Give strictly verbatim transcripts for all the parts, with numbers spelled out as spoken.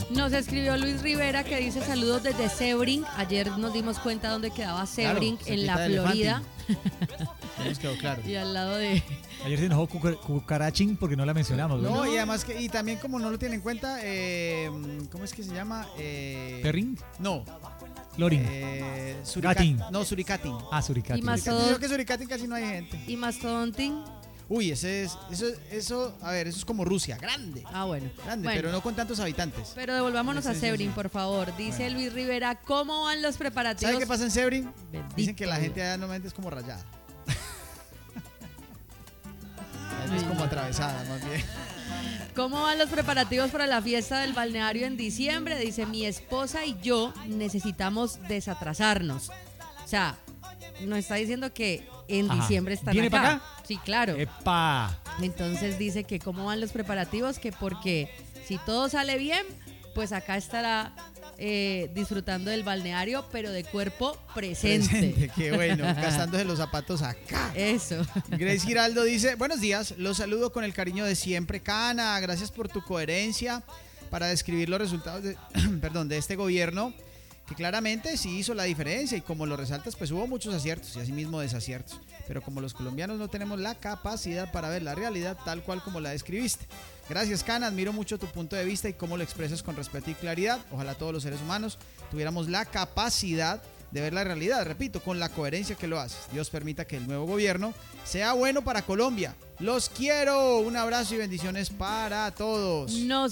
Nos escribió Luis Rivera que dice saludos desde Sebring. Ayer nos dimos cuenta dónde quedaba Sebring, claro, en la Florida. Nos quedó claro. Y al lado de... Ayer se enojó Cucar- Cucarachín porque no la mencionamos. No, ¿no? y además que, y también como no lo tienen en cuenta, eh, ¿cómo es que se llama? Eh, ¿Perrin? No. Lorin. Eh, Gatín. No, Suricatin. Ah, Suricatin. Y más Creo todo... que Suricatin casi no hay gente. ¿Y Mastodontin? Uy, ese es, eso, eso, a ver, eso es como Rusia, grande. Ah, bueno. Grande, bueno, pero no con tantos habitantes. Pero devolvámonos Sí, a sí, Sebring, sí. por favor. Dice Bueno. Luis Rivera, ¿cómo van los preparativos? ¿Sabe qué pasa en Sebring? Bendito Dicen que la Dios. gente allá normalmente es como rayada. Es como atravesada, más bien. ¿Cómo van los preparativos para la fiesta del balneario en diciembre? Dice, mi esposa y yo necesitamos desatrasarnos. O sea, nos está diciendo que en Ajá. diciembre están ¿Viene acá. para acá? Sí, claro. ¡Epa! Entonces dice que cómo van los preparativos, que porque si todo sale bien, pues acá estará eh, disfrutando del balneario, pero de cuerpo presente. Presente, qué bueno, gastándose los zapatos acá. Eso. Grace Giraldo dice, buenos días, los saludo con el cariño de siempre. Cana, gracias por tu coherencia para describir los resultados de, perdón, de este gobierno, que claramente sí hizo la diferencia y como lo resaltas, pues hubo muchos aciertos y asimismo desaciertos. Pero como los colombianos no tenemos la capacidad para ver la realidad tal cual como la describiste. Gracias, Cana, admiro mucho tu punto de vista y cómo lo expresas con respeto y claridad. Ojalá todos los seres humanos tuviéramos la capacidad de ver la realidad, repito, con la coherencia que lo haces. Dios permita que el nuevo gobierno sea bueno para Colombia. Los quiero, un abrazo y bendiciones para todos. Nos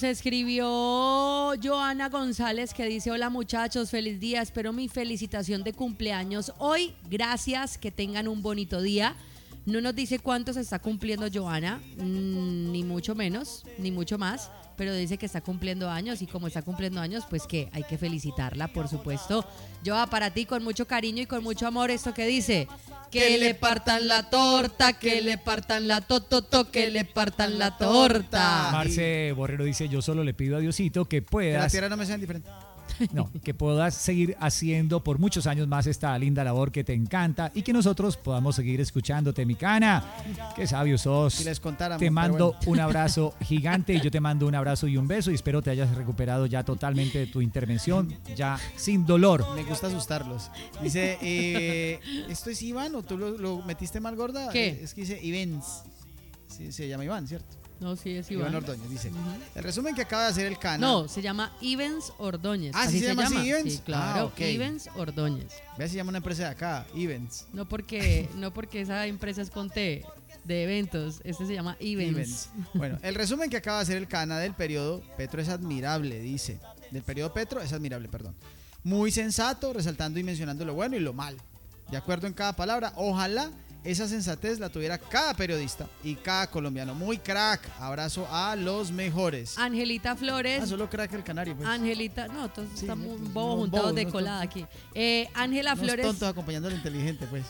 escribió Joana González que dice, hola muchachos, feliz día, espero mi felicitación de cumpleaños hoy, gracias, que tengan un bonito día. No nos dice cuánto se está cumpliendo Joana, mmm, ni mucho menos, ni mucho más, pero dice que está cumpliendo años y como está cumpliendo años, pues que hay que felicitarla, por supuesto. Joa, para ti con mucho cariño y con mucho amor, esto que dice, que le partan la torta, que le partan la tototo, que le partan la torta. Marce Borrero dice, yo solo le pido a Diosito que Que la puedas, tierra no me sea indiferente. no, que puedas seguir haciendo por muchos años más esta linda labor que te encanta y que nosotros podamos seguir escuchándote, mi Cana. Qué sabio sos. Si les contáramos, Te pero mando bueno. un abrazo gigante y yo te mando un abrazo y un beso y espero te hayas recuperado ya totalmente de tu intervención, ya sin dolor. Me gusta asustarlos. Dice, eh, ¿esto es Iván o tú lo, lo metiste mal, gorda? ¿Qué? Eh, Es que dice Ivens. Sí, se llama Iván, ¿cierto? No, sí, es Iván, Iván. Ordóñez, dice. Ujú. El resumen que acaba de hacer el Cana. No, se llama Ivens Ordóñez. Ah, ¿sí se llama así, Ivens? Sí, claro, Ah, ok. Ivens Ordóñez. Ve, se llama una empresa de acá, Ivens. No porque, no porque esa empresa es con T de eventos, este se llama Ivens. Ivens. Bueno, el resumen que acaba de hacer el Cana del periodo Petro es admirable, dice. Del periodo Petro es admirable, perdón. Muy sensato, resaltando y mencionando lo bueno y lo malo. De acuerdo en cada palabra, ojalá esa sensatez la tuviera cada periodista y cada colombiano. Muy crack. Abrazo a los mejores. Angelita Flores. Ah, solo crack el canario, pues. Angelita, no, todos Sí, estamos pues, bobos unos juntados bobos, de unos colada tontos. aquí. Eh, Ángela Unos Flores. tontos acompañando al inteligente, pues.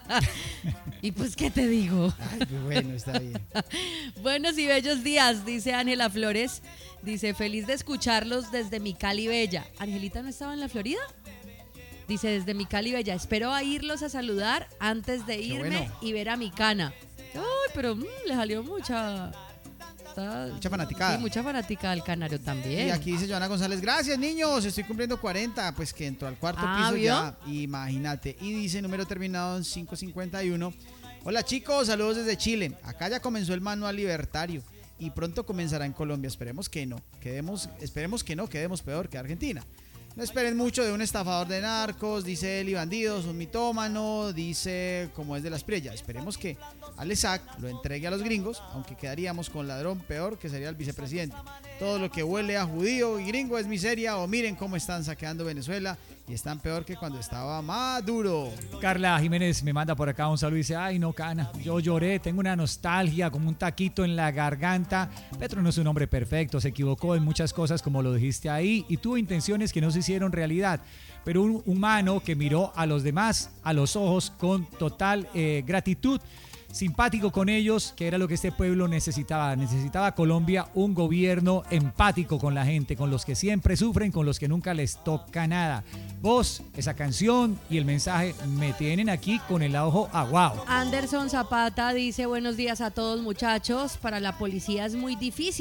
Y pues, ¿qué te digo? Ay, pues bueno, está bien. Buenos y bellos días, dice Ángela Flores. Dice, feliz de escucharlos desde mi Cali Bella. ¿Angelita no estaba en la Florida? Dice, desde mi Cali Bella, espero a irlos a saludar antes de irme bueno. y ver a mi Cana. Ay, pero mm, le salió mucha... está- Mucha fanaticada. Sí, mucha fanática al Canario también. Y aquí dice Joana González, gracias niños, estoy cumpliendo cuarenta, pues que entró al cuarto Ah, piso ¿vio? ya, imagínate. Y dice número terminado en quinientos cincuenta y uno. Hola chicos, saludos desde Chile. Acá ya comenzó el manual libertario y pronto comenzará en Colombia. Esperemos que no, quedemos, esperemos que no, quedemos peor que Argentina. No esperen mucho de un estafador de narcos, dice Eli Bandidos, un mitómano, dice como es de las Prellas. Esperemos que Alesac lo entregue a los gringos, aunque quedaríamos con ladrón peor que sería el vicepresidente. Todo lo que huele a judío y gringo es miseria, o miren cómo están saqueando Venezuela y están peor que cuando estaba Maduro. Carla Jiménez me manda por acá un saludo y dice, ay no, Cana, yo lloré, tengo una nostalgia, como un taquito en la garganta. Petro no es un hombre perfecto, se equivocó en muchas cosas como lo dijiste ahí y tuvo intenciones que no se hicieron realidad, pero un humano que miró a los demás a los ojos con total eh, gratitud, simpático con ellos, que era lo que este pueblo necesitaba. Necesitaba Colombia un gobierno empático con la gente, con los que siempre sufren, con los que nunca les toca nada. Vos, esa canción y el mensaje me tienen aquí con el ojo aguado. Anderson Zapata dice, buenos días a todos muchachos, para la policía es muy difícil.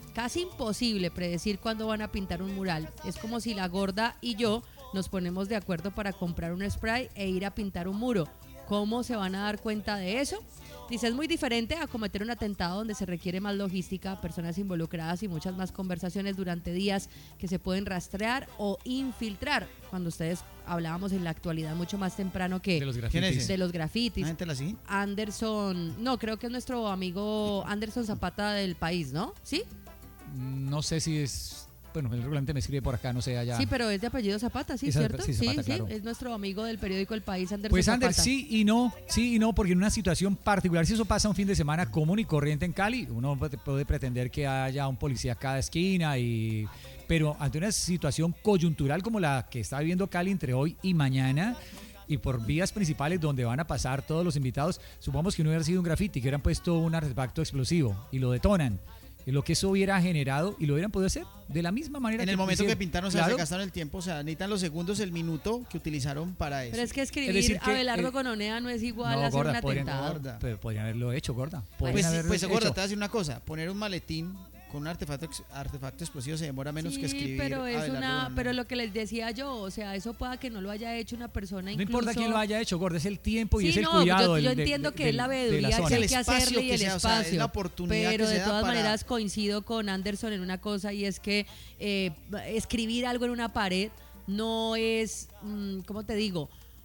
casi imposible predecir cuándo van a pintar un mural. Es como si la gorda y yo nos ponemos de acuerdo para comprar un spray e ir a pintar un muro. ¿Cómo se van a dar cuenta de eso? Dice, es muy diferente a cometer un atentado donde se requiere más logística, personas involucradas y muchas más conversaciones durante días que se pueden rastrear o infiltrar. Cuando ustedes hablábamos en la actualidad mucho más temprano que De los ¿Quién es grafitis. ese? de los grafitis. ¿La gente la sigue? Anderson, no, creo que es nuestro amigo Anderson Zapata del País, ¿no? ¿Sí? No sé si es... Bueno, el regulante me escribe por acá, no sé allá. Sí, pero es de apellido Zapata, ¿sí? Es de- ¿Cierto? sí, Zapata, claro. es nuestro amigo del periódico El País, Anderson Pues Zapata. Ander, sí y no, sí y no, porque en una situación particular, si eso pasa un fin de semana común y corriente en Cali, uno puede puede pretender que haya un policía a cada esquina, y pero ante una situación coyuntural como la que está viviendo Cali entre hoy y mañana, y por vías principales donde van a pasar todos los invitados, supongamos que no hubiera sido un graffiti, que hubieran puesto un artefacto explosivo y lo detonan. Y lo que eso hubiera generado y lo hubieran podido hacer de la misma manera. En el momento que hicieron. pintaron, o sea, Claro. se gastaron el tiempo, o sea, necesitan los segundos, el minuto que utilizaron para eso. Pero es que escribir Es decir que, Abelardo eh, con Onea no es igual No, a hacer gorda, un podrían- atentado. gorda. Pero podrían haberlo hecho, gorda. Podrían Pues, haberlo pues hecho. gorda, te voy a decir una cosa, poner un maletín con un artefacto ex- artefacto explosivo se demora menos Sí, que escribir. pero es Abelardo una, Bonilla. pero lo que les decía yo, o sea, eso pueda que no lo haya hecho una persona No incluso. importa quién lo haya hecho, gorda, es el tiempo y Sí, es el no, cuidado. yo, del- yo del- entiendo que del- es la de veeduría Es que el hay que espacio hacerle y que el sea, o sea, es espacio. la oportunidad pero que se de da todas para- maneras coincido con Anderson en una cosa, y es que eh, escribir algo en una pared no es, mm, ¿cómo te digo?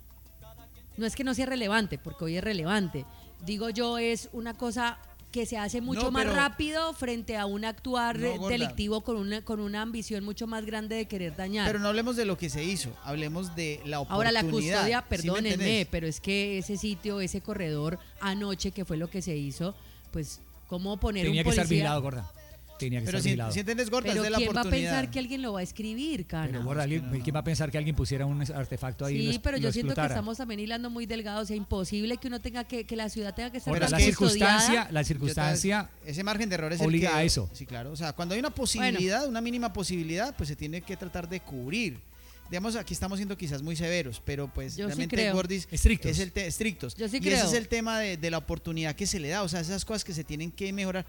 No es que no sea relevante, porque hoy es relevante. Digo yo, es una cosa que se hace mucho No, más pero- rápido frente a un actuar No, eh, gorda. delictivo con una, con una ambición mucho más grande de querer dañar. Pero no hablemos de lo que se hizo, hablemos de la oportunidad. Ahora la custodia, ¿Sí me perdónenme, entendés? pero es que ese sitio, ese corredor anoche, que fue lo que se hizo, pues cómo poner Tenía un que estar policía. vigilado, gorda. Tenía que Pero estar si, vigilado. si entiendes, gorda, Pero es de la ¿quién va a oportunidad. pensar que alguien lo va a escribir, Cana? Pero gorda, alguien- ¿quién va a pensar que alguien pusiera un artefacto ahí y Sí, lo, pero lo yo siento que explotara? estamos también hilando muy delgado, o sea, imposible que uno tenga que, que la ciudad tenga que estar Gorda, Pero tan la es que circunstancia, custodiada. la Yo te- circunstancia ese margen de error es obliga el que, a eso. Sí, claro. O sea, cuando hay una posibilidad, una mínima posibilidad, pues se tiene que tratar de cubrir. Digamos, aquí estamos siendo quizás muy severos, pero pues Yo sí realmente creo. Gordis Estrictos. es el te- estrictos. Yo sí y creo. ese es el tema de, de la oportunidad que se le da, o sea, esas cosas que se tienen que mejorar.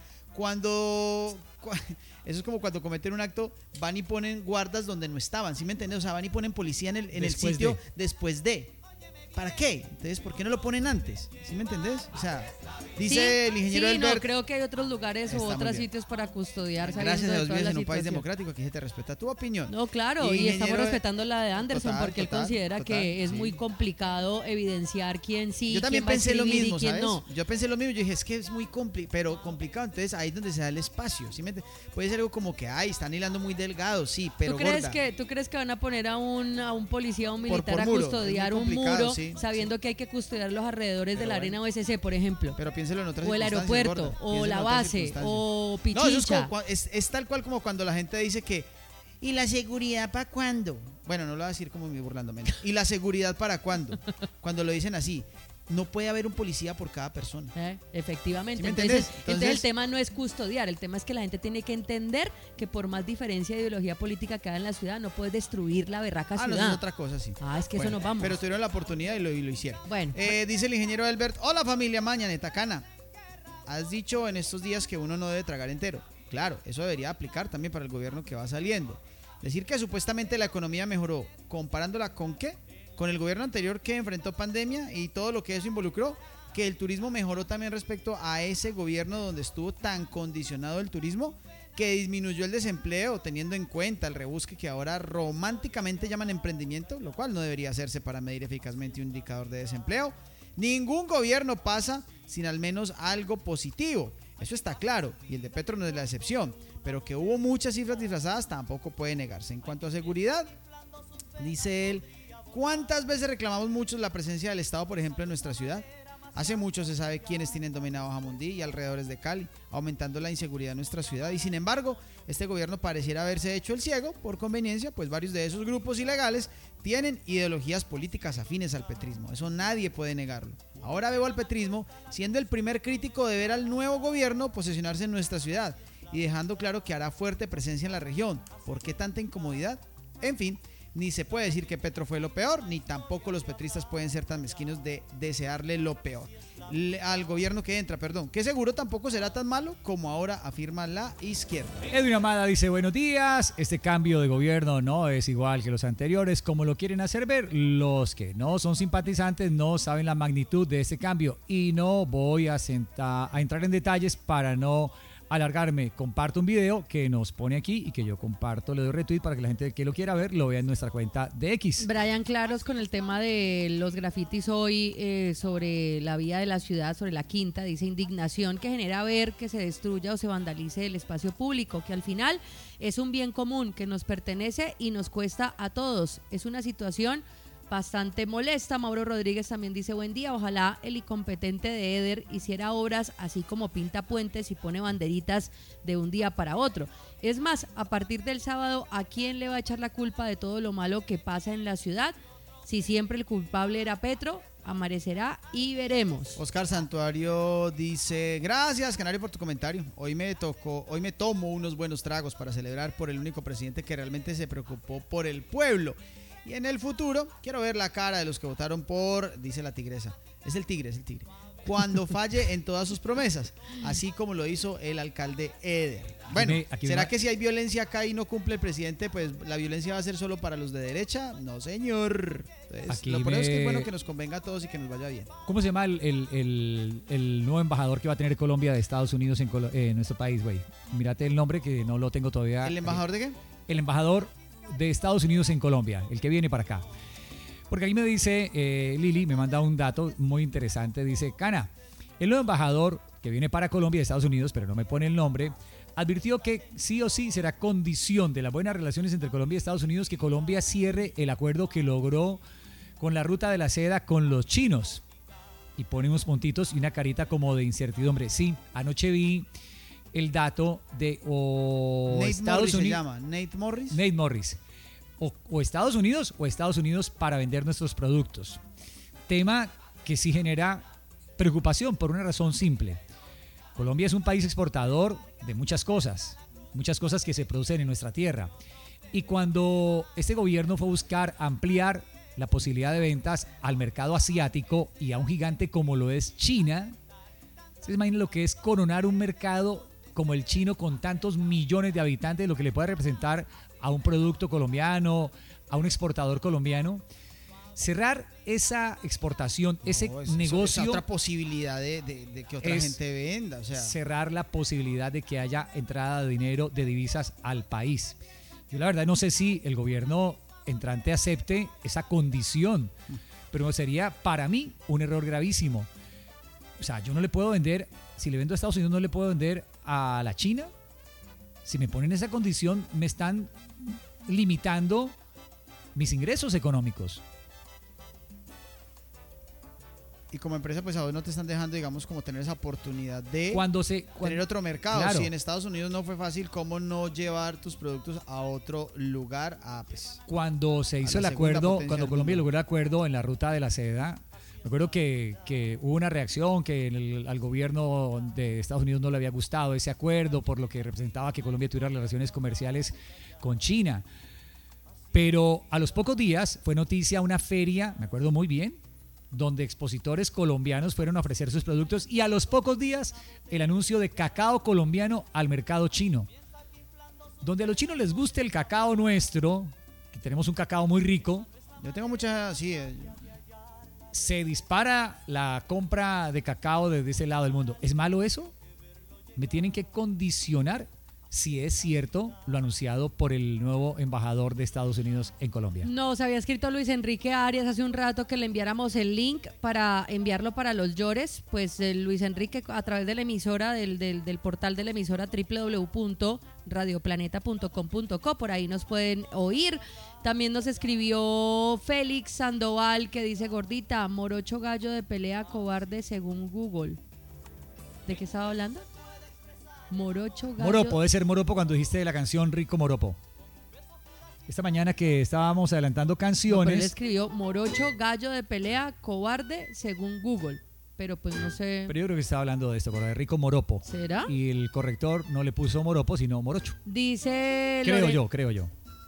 Cuando cu- eso es como cuando cometen un acto, van y ponen guardas donde no estaban, ¿sí me entiendes? O sea, van y ponen policía en el, en el Después sitio de. después de. ¿Para qué? Entonces, ¿por qué no lo ponen antes? ¿Sí me entendés? O sea, dice Sí, el ingeniero sí, no, Elbert, creo que hay otros lugares o Está muy otros bien. sitios para custodiar. gracias sabiendo a de Dios toda vives la en un país situación. democrático, aquí se te respeta tu opinión. No, claro, Y y, estamos ingeniero- respetando la de Anderson Total, porque él total, considera total, que es sí. muy complicado evidenciar quién sí, Yo también quién va a pensé lo escribir mismo, y quién ¿sabes? no. Yo pensé lo mismo, yo dije, es que es muy complicado, pero complicado, entonces ahí es donde se da el espacio, ¿sí me entiendes? Puede ser algo como que, ay, están hilando muy delgado, sí, pero ¿Tú crees gorda. que tú crees que van a poner a un a un policía o un Por- militar por a muro, es custodiar muy un complicado, muro sí, sabiendo que hay que custodiar los alrededores de Pero la bueno. arena O S C, por ejemplo? Pero piénselo en otras O el circunstancias, aeropuerto, gorda, o piénselo la en otras base, circunstancias. o No, eso es, Pichincha. como, cua- es, es tal cual como cuando la gente dice que, ¿y la seguridad para cuándo? Bueno, no lo voy a decir como me burlándome. ¿Y la seguridad para cuándo? Cuando lo dicen así, no puede haber un policía por cada persona. Eh, efectivamente. ¿Sí me entonces, entendés? entonces, Entonces- el tema no es custodiar, el tema es que la gente tiene que entender que por más diferencia de ideología política que haya en la ciudad, no puedes destruir la berraca Ah, no, eso ciudad. es otra cosa, sí. Ah, es que Bueno, eso nos vamos. Pero tuvieron la oportunidad y lo, y lo hicieron. Bueno. Eh, dice el ingeniero Elbert, hola familia Mañaneta Cana. Has dicho en estos días que uno no debe tragar entero. Claro, eso debería aplicar también para el gobierno que va saliendo. Decir que supuestamente la economía mejoró, comparándola con qué? Con el gobierno anterior que enfrentó pandemia y todo lo que eso involucró, que el turismo mejoró también respecto a ese gobierno donde estuvo tan condicionado el turismo, que disminuyó el desempleo teniendo en cuenta el rebusque que ahora románticamente llaman emprendimiento, lo cual no debería hacerse para medir eficazmente un indicador de desempleo. Ningún gobierno pasa sin al menos algo positivo, eso está claro, y el de Petro no es la excepción, pero que hubo muchas cifras disfrazadas tampoco puede negarse. En cuanto a seguridad, dice él, ¿cuántas veces reclamamos muchos la presencia del Estado, por ejemplo, en nuestra ciudad? Hace mucho se sabe quiénes tienen dominado Jamundí y alrededores de Cali, aumentando la inseguridad en nuestra ciudad. Y sin embargo, este gobierno pareciera haberse hecho el ciego por conveniencia, pues varios de esos grupos ilegales tienen ideologías políticas afines al petrismo. Eso nadie puede negarlo. Ahora veo al petrismo siendo el primer crítico de ver al nuevo gobierno posesionarse en nuestra ciudad y dejando claro que hará fuerte presencia en la región. ¿Por qué tanta incomodidad? En fin, ni se puede decir que Petro fue lo peor, ni tampoco los petristas pueden ser tan mezquinos de desearle lo peor. le- al gobierno que entra, perdón, que seguro tampoco será tan malo como ahora afirma la izquierda. Edwin Amada dice, buenos días, este cambio de gobierno no es igual que los anteriores, como lo quieren hacer ver. Los que no son simpatizantes no saben la magnitud de este cambio y no voy a, senta- a entrar en detalles para no alargarme. Comparto un video que nos pone aquí y que yo comparto, le doy retweet para que la gente que lo quiera ver lo vea en nuestra cuenta de X. Brian Claros con el tema de los grafitis hoy eh, sobre la vía de la ciudad, sobre la Quinta, dice indignación que genera ver que se destruya o se vandalice el espacio público, que al final es un bien común que nos pertenece y nos cuesta a todos. Es una situación bastante molesta. Mauro Rodríguez también dice buen día, ojalá el incompetente de Eder hiciera obras así como pinta puentes y pone banderitas de un día para otro. Es más, a partir del sábado, ¿a quién le va a echar la culpa de todo lo malo que pasa en la ciudad? Si siempre el culpable era Petro, amanecerá y veremos. Oscar Santuario dice, gracias Canario por tu comentario. Hoy me tocó, hoy me tomo unos buenos tragos para celebrar por el único presidente que realmente se preocupó por el pueblo. Y en el futuro, quiero ver la cara de los que votaron por, dice la tigresa, es el tigre, es el tigre, cuando falle en todas sus promesas, así como lo hizo el alcalde Eder. Bueno, Aquí me- aquí ¿será me- que si hay violencia acá y no cumple el presidente, pues la violencia va a ser solo para los de derecha? No, señor. Entonces, Aquí lo primero es que es me- bueno que nos convenga a todos y que nos vaya bien. ¿Cómo se llama el, el- el- el nuevo embajador que va a tener Colombia de Estados Unidos en, Colo- eh, en nuestro país, güey? Mírate el nombre que no lo tengo todavía. ¿El embajador de qué? El embajador de Estados Unidos en Colombia, el que viene para acá. Porque ahí me dice, eh, Lili, me manda un dato muy interesante, dice, Cana, el nuevo embajador que viene para Colombia de Estados Unidos, pero no me pone el nombre, advirtió que sí o sí será condición de las buenas relaciones entre Colombia y Estados Unidos que Colombia cierre el acuerdo que logró con la ruta de la seda con los chinos. Y pone unos puntitos y una carita como de incertidumbre. Sí, anoche vi el dato de o Nate Estados Morris se Unidos. llama. Nate Morris. Nate Morris. O, o Estados Unidos o Estados Unidos para vender nuestros productos. Tema que sí genera preocupación por una razón simple. Colombia es un país exportador de muchas cosas, muchas cosas que se producen en nuestra tierra. Y cuando este gobierno fue a buscar ampliar la posibilidad de ventas al mercado asiático y a un gigante como lo es China, ¿se imaginan lo que es coronar un mercado como el chino con tantos millones de habitantes, lo que le puede representar a un producto colombiano, a un exportador colombiano? Cerrar esa exportación, ese No, es- eso negocio, es otra posibilidad de, de- de que otra es gente venda. O sea, cerrar la posibilidad de que haya entrada de dinero, de divisas al país. Yo la verdad no sé si el gobierno entrante acepte esa condición, pero sería para mí un error gravísimo. O sea, yo no le puedo vender, si le vendo a Estados Unidos no le puedo vender a la China. Si me ponen esa condición, me están limitando mis ingresos económicos. y como empresa, pues a vos no te están dejando, digamos, como tener esa oportunidad de Cuando se... cuan- tener otro mercado. Claro. Si en Estados Unidos no fue fácil, ¿cómo no llevar tus productos a otro lugar? Ah, pues. Cuando se hizo el la segunda acuerdo, potencia cuando del Colombia mundo. logró el acuerdo en la ruta de la seda, me acuerdo que, que hubo una reacción que el- al gobierno de Estados Unidos no le había gustado ese acuerdo por lo que representaba que Colombia tuviera relaciones comerciales con China. Pero a los pocos días fue noticia una feria, me acuerdo muy bien, donde expositores colombianos fueron a ofrecer sus productos y a los pocos días el anuncio de cacao colombiano al mercado chino. Donde a los chinos les guste el cacao nuestro, que tenemos un cacao muy rico, Yo tengo muchas, sí, eh, se dispara la compra de cacao desde ese lado del mundo. ¿Es malo eso? Me tienen que condicionar si es cierto lo anunciado por el nuevo embajador de Estados Unidos en Colombia. Nos había escrito Luis Enrique Arias hace un rato que le enviáramos el link para enviarlo para los llores. Pues eh, Luis Enrique, a través de la emisora, del, del, del portal de la emisora doble u doble u doble u punto radioplaneta punto com punto co, por ahí nos pueden oír. También nos escribió Félix Sandoval que dice: gordita, morocho gallo de pelea cobarde según Google. ¿De qué estaba hablando? Morocho gallo. Moropo, debe ser Moropo cuando dijiste de la canción Rico Moropo. Esta mañana que estábamos adelantando No, pero él canciones, escribió morocho gallo de pelea cobarde según Google. Pero pues no sé. pero yo creo que estaba hablando de esto, de Rico Moropo. ¿Será? Y el corrector no le puso Moropo, sino Morocho. Dice Creo Lore- yo, creo yo.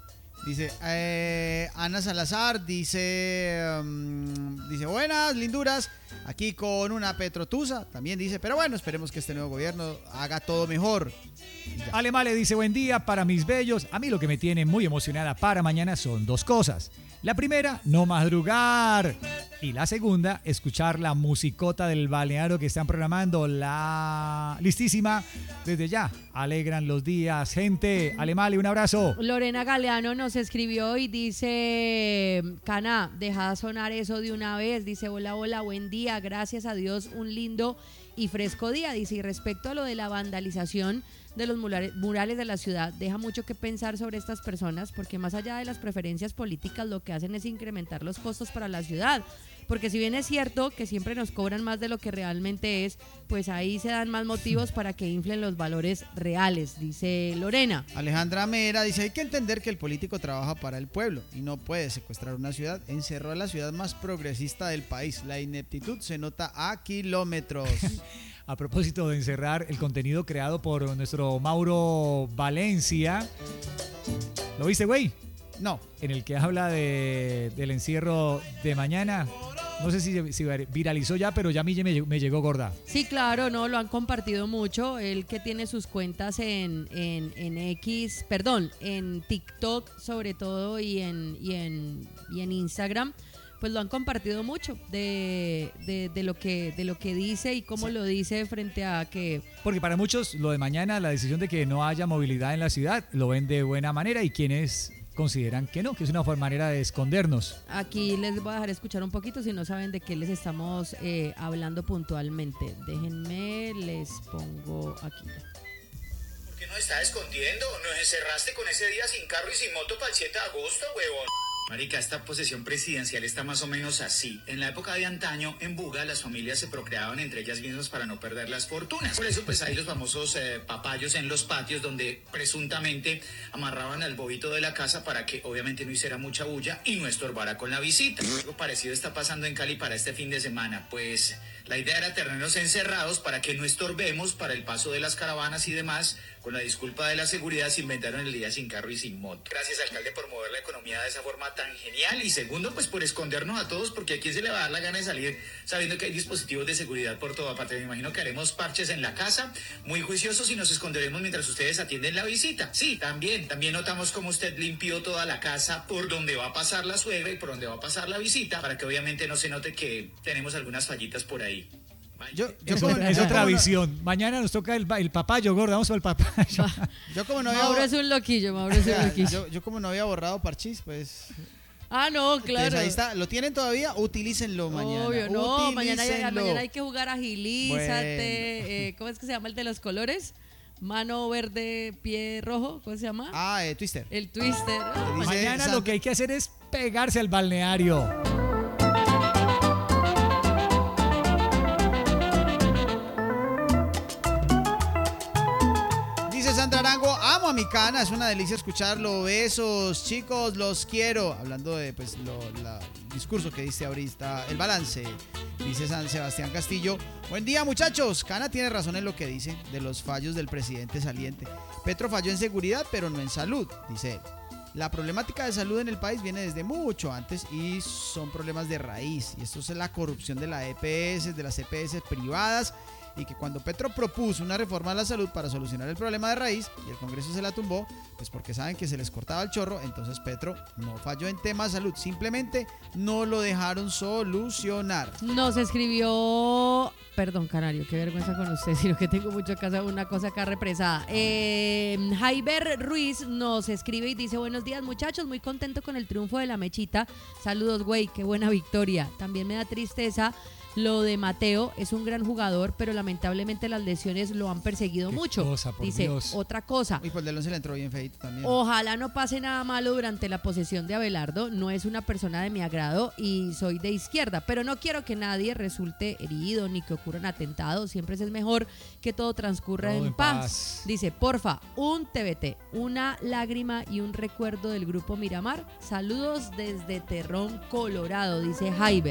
Dice eh, Ana Salazar, dice, um, dice, buenas, linduras, aquí con una Petrotusa, también dice, pero bueno, esperemos que este nuevo gobierno haga todo mejor. Alemale dice, buen día para mis bellos. A mí lo que me tiene muy emocionada para mañana son dos cosas. La primera, no madrugar. Y la segunda, escuchar la musicota del balneario que están programando. La listísima. Desde ya, alegran los días. Gente, Alemale, un abrazo. Lorena Galeano nos escribió y dice, Cana, deja sonar eso de una vez. Dice, hola, hola, buen día. Gracias a Dios, un lindo y fresco día. Dice, y respecto a lo de la vandalización de los murales de la ciudad, deja mucho que pensar sobre estas personas, porque más allá de las preferencias políticas, lo que hacen es incrementar los costos para la ciudad. Porque si bien es cierto que siempre nos cobran más de lo que realmente es, pues ahí se dan más motivos para que inflen los valores reales, dice Lorena. Alejandra Mera dice, hay que entender que el político trabaja para el pueblo y no puede secuestrar una ciudad. Encerró a la ciudad más progresista del país. La ineptitud se nota a kilómetros. A propósito de encerrar el contenido creado por nuestro Mauro Valencia, ¿lo viste, güey? No. En el que habla de, del encierro de mañana. No sé si, si viralizó ya, pero ya a mí me, me llegó gorda. Sí, claro, no, lo han compartido mucho. Él que tiene sus cuentas en, en, en X, perdón, en TikTok sobre todo y en, y en, y en Instagram, pues lo han compartido mucho de, de, de, lo, que, de lo que dice y cómo sí. lo dice frente a que... Porque para muchos lo de mañana, la decisión de que no haya movilidad en la ciudad, lo ven de buena manera y quienes consideran que no, que es una manera de escondernos. Aquí les voy a dejar escuchar un poquito si no saben de qué les estamos eh, hablando puntualmente. Déjenme, les pongo aquí. ¿Por qué nos está escondiendo? Nos encerraste con ese día sin carro y sin moto para el siete de agosto, huevón. Marica, esta posesión presidencial está más o menos así. En la época de antaño, en Buga, las familias se procreaban entre ellas mismas para no perder las fortunas. Por eso, pues hay los famosos eh, papayos en los patios donde presuntamente amarraban al bobito de la casa para que obviamente no hiciera mucha bulla y no estorbara con la visita. Algo parecido está pasando en Cali para este fin de semana. Pues la idea era tenernos encerrados para que no estorbemos para el paso de las caravanas y demás. Con la disculpa de la seguridad se inventaron el día sin carro y sin moto. Gracias, alcalde, por mover la economía de esa forma tan genial. Y segundo, pues por escondernos a todos, porque a quién se le va a dar la gana de salir sabiendo que hay dispositivos de seguridad por toda parte. Me imagino que haremos parches en la casa, muy juiciosos, y nos esconderemos mientras ustedes atienden la visita. Sí, también, también notamos cómo usted limpió toda la casa por donde va a pasar la suegra y por donde va a pasar la visita, para que obviamente no se note que tenemos algunas fallitas por ahí. Yo, yo es, como, otra, es otra visión. No, mañana nos toca el, el papayo, gorda. Vamos al papayo. Yo como no había Mauro es un loquillo, Mauro es un loquillo. Yo, yo como no había borrado parchís, pues... Ah, no, claro. Entonces ahí está. ¿Lo tienen todavía? Utilícenlo mañana. Obvio, no. Mañana hay, mañana hay que jugar agilízate. Bueno. Eh, ¿Cómo es que se llama el de los colores? Mano verde, pie rojo. ¿Cómo se llama? Ah, eh, Twister. El Twister. Oh, mañana San... lo que hay que hacer es pegarse al balneario. Sandra Arango, amo a mi Cana, es una delicia escucharlo. Besos, chicos, los quiero. Hablando de pues lo, la, el discurso que diste ahorita, el balance, dice San Sebastián Castillo. Buen día, muchachos. Cana tiene razón en lo que dice de los fallos del presidente saliente. Petro falló en seguridad, pero no en salud, dice él. La problemática de salud en el país viene desde mucho antes y son problemas de raíz. Y esto es la corrupción de la E P S, de las E P S privadas. Y que cuando Petro propuso una reforma a la salud para solucionar el problema de raíz y el Congreso se la tumbó, pues porque saben que se les cortaba el chorro, entonces Petro no falló en tema de salud, simplemente no lo dejaron solucionar. Nos escribió, perdón Canario, qué vergüenza con usted, sino que tengo mucho casa, una cosa acá represada. Eh, Jaiber Ruiz nos escribe y dice, buenos días muchachos, muy contento con el triunfo de la Mechita, saludos güey, qué buena victoria, también me da tristeza lo de Mateo, es un gran jugador, pero lamentablemente las lesiones lo han perseguido Qué mucho. Cosa, por Dice, Dios. otra cosa. Y pues Delón se le entró bien feito también. Ojalá no pase nada malo durante la posesión de Abelardo. No es una persona de mi agrado y soy de izquierda, pero no quiero que nadie resulte herido ni que ocurran atentados. Siempre es mejor que todo transcurra todo en, en paz. paz. Dice, porfa, un T B T, una lágrima y un recuerdo del grupo Miramar. Saludos desde Terrón, Colorado, dice Jaiber.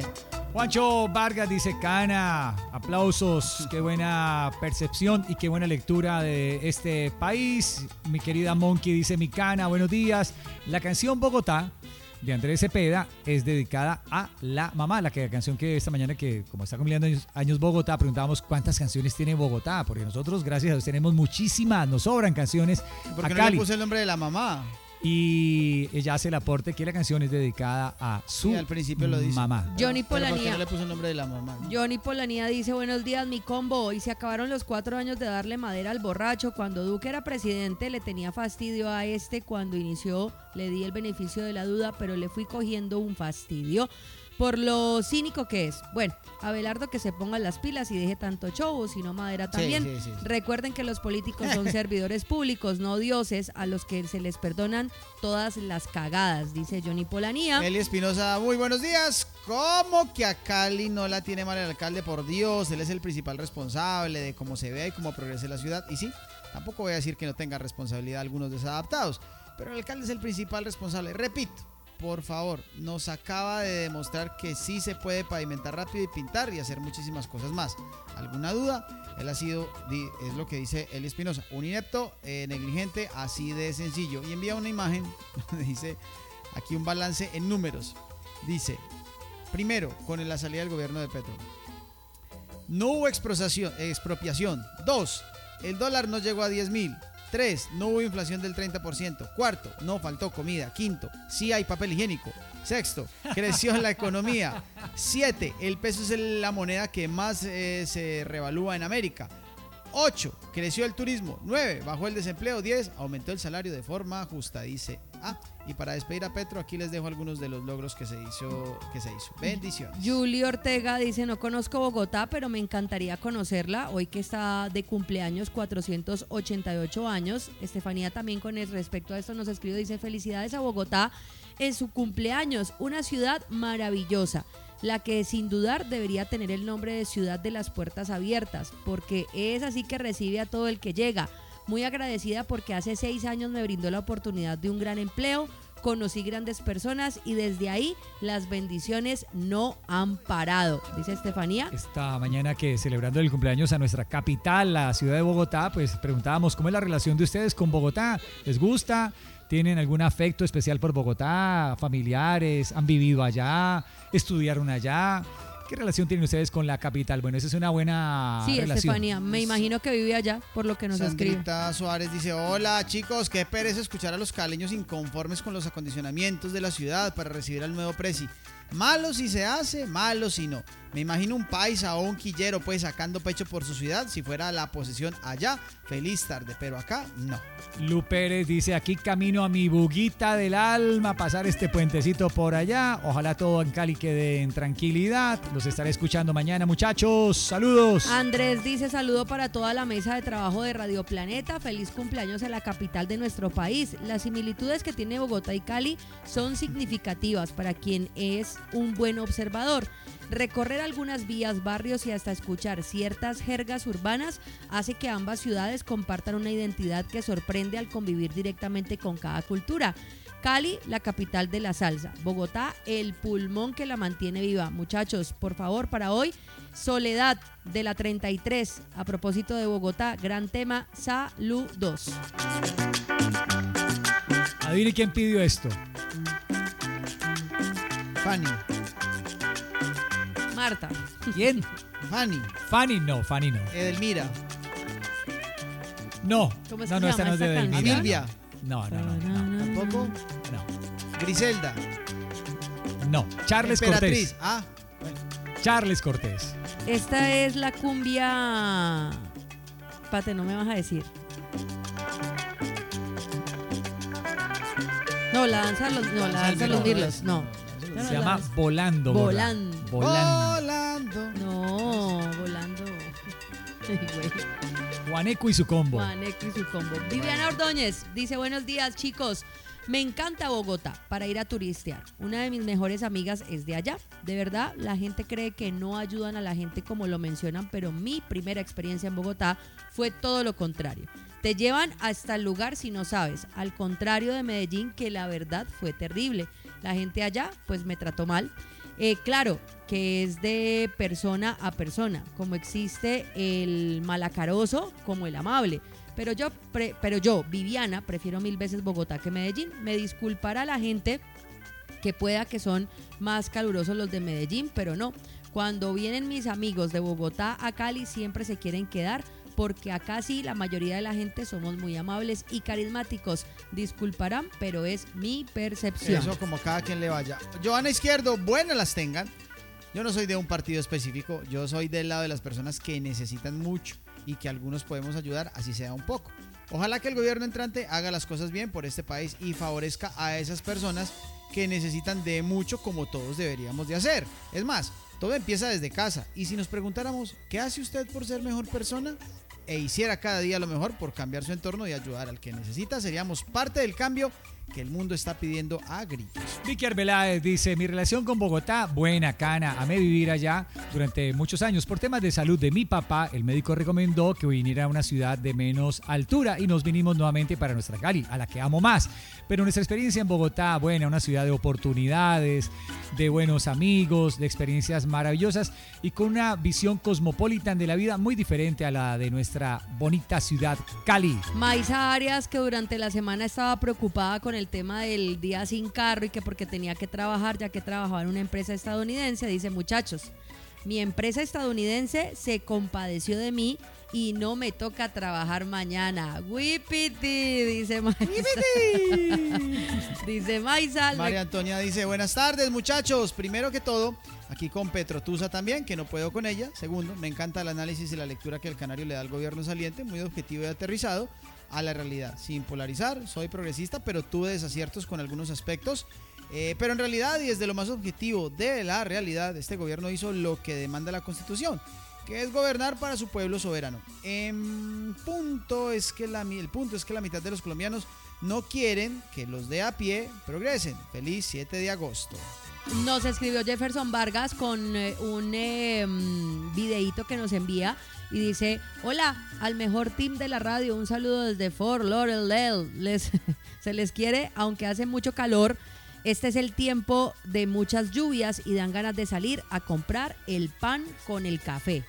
Juancho Vargas dice, Cana, aplausos, qué buena percepción y qué buena lectura de este país. Mi querida Monkey dice, mi Cana, buenos días. La canción Bogotá de Andrés Cepeda es dedicada a la mamá, la, que, la canción que esta mañana, que como está cumpliendo años, años Bogotá, preguntábamos cuántas canciones tiene Bogotá, porque nosotros, gracias a Dios, tenemos muchísimas, nos sobran canciones ¿Por a qué no Cali. le puse el nombre de la mamá? Y ella hace el aporte que la canción es dedicada a su Sí, al principio lo dice. mamá. Johnny Pero ¿por qué Polanía. no le puse el nombre de la mamá? ¿No? Johnny Polanía dice, buenos días, mi combo. Y se acabaron los cuatro años de darle madera al borracho. Cuando Duque era presidente, le tenía fastidio a este. Cuando inició, le di el beneficio de la duda, pero le fui cogiendo un fastidio por lo cínico que es. Bueno, Abelardo, que se ponga las pilas y deje tanto show, sino madera también. Sí, sí, sí, sí. Recuerden que los políticos son servidores públicos, no dioses, a los que se les perdonan todas las cagadas, dice Johnny Polanía. Eli Espinosa, muy buenos días. ¿Cómo que a Cali no la tiene mal el alcalde? Por Dios, él es el principal responsable de cómo se ve y cómo progrese la ciudad. Y sí, tampoco voy a decir que no tenga responsabilidad algunos desadaptados, pero el alcalde es el principal responsable. Repito, por favor, nos acaba de demostrar que sí se puede pavimentar rápido y pintar y hacer muchísimas cosas más. ¿Alguna duda? Él ha sido, es lo que dice Eli Espinosa, un inepto, eh, negligente, así de sencillo. Y envía una imagen, dice aquí un balance en números. Dice, primero, con la salida del gobierno de Petro, no hubo expropiación. expropiación. Dos, el dólar no llegó a diez mil. Tres, no hubo inflación del treinta por ciento. Cuarto, no faltó comida. Quinto, sí hay papel higiénico. Sexto, creció la economía. Siete, el peso es la moneda que más eh, se revalúa en América. Ocho, creció el turismo. Nueve, bajó el desempleo. Diez, aumentó el salario de forma justa, dice. Ah, y para despedir a Petro, aquí les dejo algunos de los logros que se hizo. Que se hizo. Bendiciones. Julie Ortega dice, no conozco Bogotá, pero me encantaría conocerla. Hoy que está de cumpleaños, cuatrocientos ochenta y ocho años. Estefanía también con el respecto a esto nos escribe, dice, felicidades a Bogotá en su cumpleaños, una ciudad maravillosa, la que sin dudar debería tener el nombre de ciudad de las puertas abiertas, porque es así que recibe a todo el que llega. Muy agradecida porque hace seis años me brindó la oportunidad de un gran empleo, conocí grandes personas y desde ahí las bendiciones no han parado, dice Estefanía. Esta mañana que celebrando el cumpleaños a nuestra capital, la ciudad de Bogotá, pues preguntábamos cómo es la relación de ustedes con Bogotá. ¿Les gusta? ¿Tienen algún afecto especial por Bogotá? ¿Familiares? ¿Han vivido allá? ¿Estudiaron allá? ¿Qué relación tienen ustedes con la capital? Bueno, esa es una buena sí, relación. Sí, Estefanía, me imagino que vive allá, por lo que nos escribe. Sandrita Suárez dice, hola chicos, qué pereza escuchar a los caleños inconformes con los acondicionamientos de la ciudad para recibir al nuevo presi. Malo si se hace, malo si no. Me imagino un paisa o un quillero pues sacando pecho por su ciudad si fuera la posesión allá. Feliz tarde, pero acá no. Lu Pérez dice, aquí camino a mi buguita del alma, pasar este puentecito por allá. Ojalá todo en Cali quede en tranquilidad. Los estaré escuchando mañana, muchachos. Saludos. Andrés dice, saludo para toda la mesa de trabajo de Radio Planeta. Feliz cumpleaños a la capital de nuestro país. Las similitudes que tiene Bogotá y Cali son significativas para quien es un buen observador. Recorrer algunas vías, barrios y hasta escuchar ciertas jergas urbanas hace que ambas ciudades compartan una identidad que sorprende al convivir directamente con cada cultura. Cali, la capital de la salsa. Bogotá, el pulmón que la mantiene viva. Muchachos, por favor, para hoy, Soledad de la treinta y tres. A propósito de Bogotá, gran tema, saludos. Adivine quién pidió esto. Fanny. Marta. ¿Quién? Fanny. Fanny no, Fanny no. Edelmira. No, ¿Cómo es no, que no, se esta llama no es de esta Edelmira. canción? Silvia. No, no, no, no, Tampoco. no. Griselda. No, Charles Emperatriz. Cortés. Ah, bueno. Charles Cortés. Esta es la cumbia... Pate, no me vas a decir. No, la danza de los, no, la danza de los mirlos, no. No, no, Se la llama danza- Volando. Borra. Volando. Volando. Volando. No, volando. Ay, güey. Juaneco y su combo. Juaneco y su combo. Viviana Ordóñez dice, buenos días chicos, me encanta Bogotá para ir a turistear. Una de mis mejores amigas es de allá. De verdad, la gente cree que no ayudan a la gente como lo mencionan, pero mi primera experiencia en Bogotá fue todo lo contrario. Te llevan hasta el lugar si no sabes, al contrario de Medellín, que la verdad fue terrible. La gente allá pues me trató mal. Eh, claro, que es de persona a persona, como existe el malacaroso como el amable. Pero yo, pre, pero yo, Viviana, prefiero mil veces Bogotá que Medellín. Me disculpará la gente que pueda que son más calurosos los de Medellín, pero no. Cuando vienen mis amigos de Bogotá a Cali siempre se quieren quedar, porque acá sí la mayoría de la gente somos muy amables y carismáticos. Disculparán, pero es mi percepción. Eso como cada quien le vaya. Joana Izquierdo, buenas las tengan. Yo no soy de un partido específico, yo soy del lado de las personas que necesitan mucho y que algunos podemos ayudar, así sea un poco. Ojalá que el gobierno entrante haga las cosas bien por este país y favorezca a esas personas que necesitan de mucho, como todos deberíamos de hacer. Es más, todo empieza desde casa, y si nos preguntáramos, ¿qué hace usted por ser mejor persona? E hiciera cada día lo mejor por cambiar su entorno y ayudar al que necesita, seríamos parte del cambio que el mundo está pidiendo a gritos. Vicky Arbeláez dice, mi relación con Bogotá, buena, Cana, amé vivir allá durante muchos años. Por temas de salud de mi papá, el médico recomendó que viniera a una ciudad de menos altura y nos vinimos nuevamente para nuestra Cali, a la que amo más. Pero nuestra experiencia en Bogotá, buena, una ciudad de oportunidades, de buenos amigos, de experiencias maravillosas y con una visión cosmopolitan de la vida muy diferente a la de nuestra bonita ciudad Cali. Maisa Arias, que durante la semana estaba preocupada con el tema del día sin carro y que porque tenía que trabajar, ya que trabajaba en una empresa estadounidense, dice, muchachos, mi empresa estadounidense se compadeció de mí y no me toca trabajar mañana. Whippity, dice Maisa. Dice Maisa. María Antonia dice, buenas tardes muchachos, primero que todo, aquí con Petrotusa también, que no puedo con ella. Segundo, me encanta el análisis y la lectura que el canario le da al gobierno saliente, muy objetivo y aterrizado a la realidad, sin polarizar. Soy progresista, pero tuve desaciertos con algunos aspectos, eh, pero en realidad y desde lo más objetivo de la realidad, este gobierno hizo lo que demanda la Constitución, que es gobernar para su pueblo soberano. En punto es que la, el punto es que la mitad de los colombianos no quieren que los de a pie progresen. Feliz siete de agosto. Nos escribió Jefferson Vargas con eh, un eh, videíto que nos envía y dice, hola, al mejor team de la radio, un saludo desde Fort Lauderdale, les, se les quiere, aunque hace mucho calor, este es el tiempo de muchas lluvias y dan ganas de salir a comprar el pan con el café.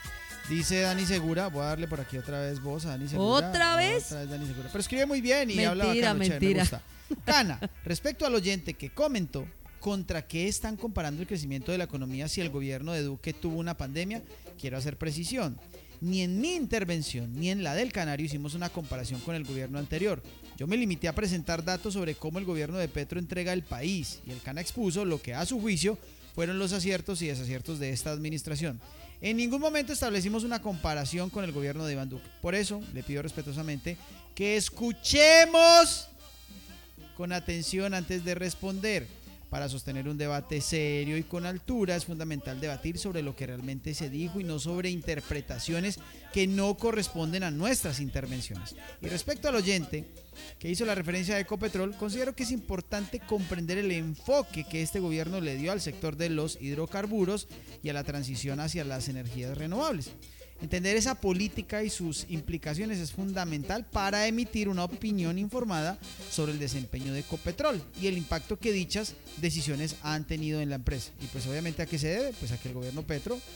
Dice Dani Segura, voy a darle por aquí otra vez voz a Dani Segura. ¿Otra vez? Otra vez Dani Segura, pero escribe muy bien y mentira, habla bacano, mentira. chévere, me gusta. Cana, respecto al oyente que comentó, ¿contra qué están comparando el crecimiento de la economía si el gobierno de Duque tuvo una pandemia? Quiero hacer precisión. Ni en mi intervención ni en la del Canario hicimos una comparación con el gobierno anterior. Yo me limité a presentar datos sobre cómo el gobierno de Petro entrega el país y el Cana expuso lo que a su juicio fueron los aciertos y desaciertos de esta administración. En ningún momento establecimos una comparación con el gobierno de Iván Duque. Por eso le pido respetuosamente que escuchemos con atención antes de responder. Para sostener un debate serio y con altura es fundamental debatir sobre lo que realmente se dijo y no sobre interpretaciones que no corresponden a nuestras intervenciones. Y respecto al oyente que hizo la referencia a Ecopetrol, considero que es importante comprender el enfoque que este gobierno le dio al sector de los hidrocarburos y a la transición hacia las energías renovables. Entender esa política y sus implicaciones es fundamental para emitir una opinión informada sobre el desempeño de Ecopetrol y el impacto que dichas decisiones han tenido en la empresa. Y pues obviamente, ¿a qué se debe? Pues a que el gobierno Petro